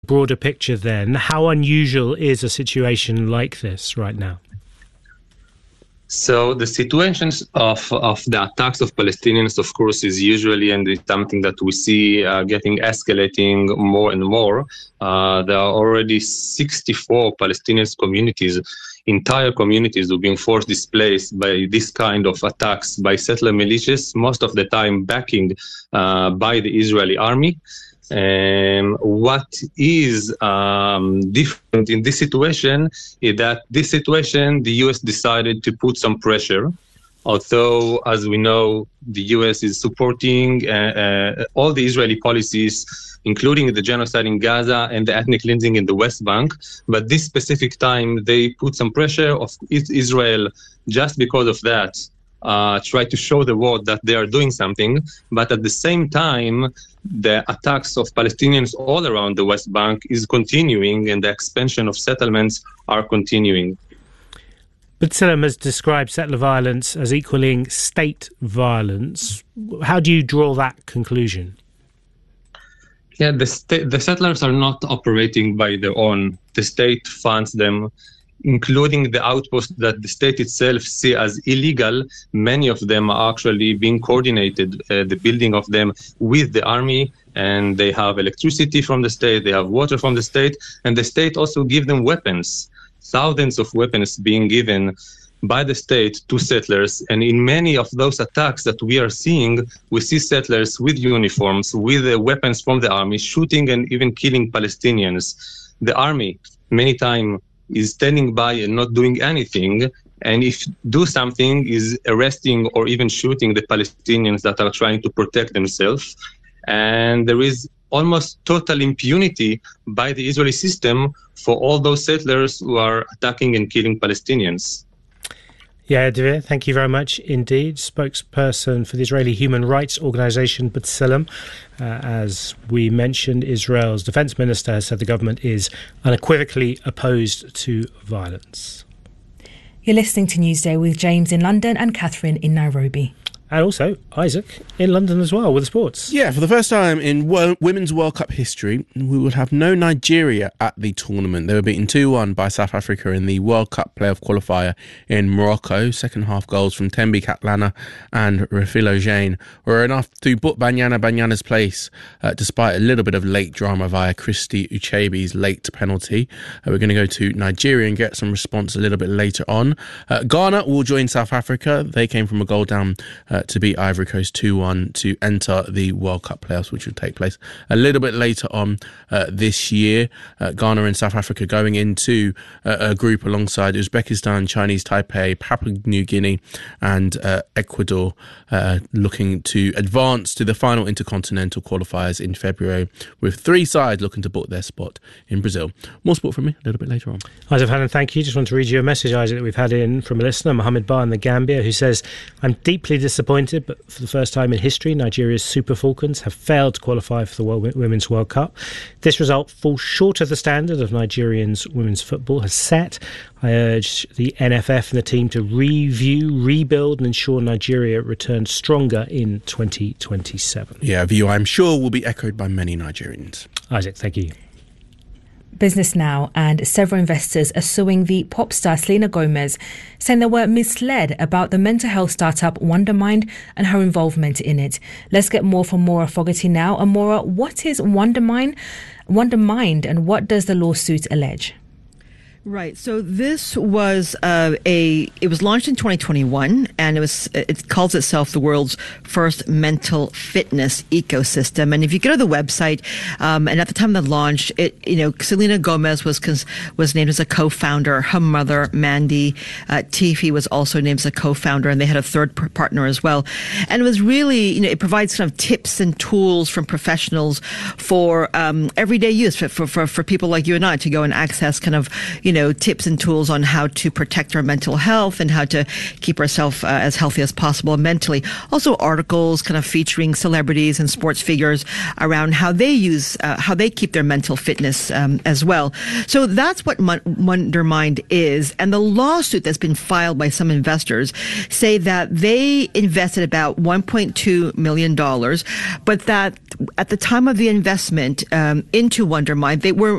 Broader picture then, how unusual is a situation like this right now? So the situations of the attacks of Palestinians, of course, is usually, and it's something that we see getting escalating more and more. There are already 64 Palestinian communities, entire communities, who are being forced displaced by this kind of attacks by settler militias, most of the time backing by the Israeli army. What is different in this situation is that the U.S. decided to put some pressure. Although, as we know, the U.S. is supporting all the Israeli policies, including the genocide in Gaza and the ethnic cleansing in the West Bank. But this specific time, they put some pressure of Israel just because of that. Try to show the world that they are doing something, but at the same time, the attacks of Palestinians all around the West Bank is continuing, and the expansion of settlements are continuing. B'Tselem has described settler violence as equaling state violence. How do you draw that conclusion? Yeah, the settlers are not operating by their own. The state funds them, including the outposts that the state itself see as illegal. Many of them are actually being coordinated, the building of them, with the army, and they have electricity from the state, they have water from the state, and the state also give them weapons. Thousands of weapons being given by the state to settlers, and in many of those attacks that we are seeing, we see settlers with uniforms, with weapons from the army, shooting and even killing Palestinians. The army, many times, is standing by and not doing anything, and if do something, is arresting or even shooting the Palestinians that are trying to protect themselves. And there is almost total impunity by the Israeli system for all those settlers who are attacking and killing Palestinians. Yair Dvir, thank you very much indeed. Spokesperson for the Israeli human rights organisation B'Tselem. As we mentioned, Israel's defence minister has said the government is unequivocally opposed to violence. You're listening to Newsday with James in London and Catherine in Nairobi. And also Isaac in London as well with sports. Yeah, for the first time in Women's World Cup history, we will have no Nigeria at the tournament. They were beaten 2-1 by South Africa in the World Cup playoff qualifier in Morocco. Second half goals from Tembi Katlana and Refilo Jane were enough to put Banyana's place, despite a little bit of late drama via Christy Uchebi's late penalty. We're going to go to Nigeria and get some response a little bit later on. Ghana will join South Africa. They came from a goal down to beat Ivory Coast 2-1 to enter the World Cup playoffs, which will take place a little bit later on this year. Ghana and South Africa going into a group alongside Uzbekistan, Chinese Taipei, Papua New Guinea and Ecuador, looking to advance to the final intercontinental qualifiers in February, with 3 sides looking to book their spot in Brazil. More sport from me a little bit later on. Isaac Hannon, thank you. Just want to read you a message, Isaac, that we've had in from a listener, Mohammed Bar in the Gambia, who says, I'm deeply disappointed, but for the first time in history, Nigeria's Super Falcons have failed to qualify for the Women's World Cup. This result falls short of the standard of Nigerians women's football has set. I urge the NFF and the team to review, rebuild and ensure Nigeria returns stronger in 2027. Yeah, a view I'm sure will be echoed by many Nigerians. Isaac, thank you. Business Now and several investors are suing the pop star Selena Gomez, saying they were misled about the mental health startup Wondermind and her involvement in it. Let's get more from Maura Fogarty now. And Maura, what is Wondermind, and what does the lawsuit allege? Right. So this was it was launched in 2021, and it calls itself the world's first mental fitness ecosystem. And if you go to the website, and at the time of the launch, Selena Gomez was named as a co-founder. Her mother, Mandy Tiffy, was also named as a co-founder, and they had a third partner as well. And it was really, it provides kind of tips and tools from professionals for everyday use for people like you and I to go and access kind of, tips and tools on how to protect our mental health and how to keep ourselves as healthy as possible mentally. Also articles kind of featuring celebrities and sports figures around how they keep their mental fitness as well. So that's what Wondermind is. And the lawsuit that's been filed by some investors say that they invested about $1.2 million, but that at the time of the investment into Wondermind, they